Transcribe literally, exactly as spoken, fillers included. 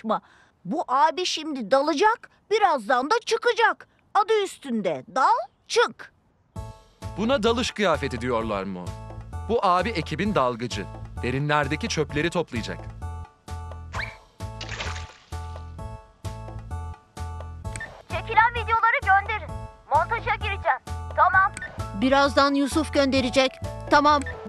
saçma. Bu abi şimdi dalacak, birazdan da çıkacak. Adı üstünde, dal, çık. Buna dalış kıyafeti diyorlar mı? Bu abi ekibin dalgıcı. Derinlerdeki çöpleri toplayacak. Çekilen videoları gönderin. Montaja gireceğim. Tamam. Birazdan Yusuf gönderecek. Tamam.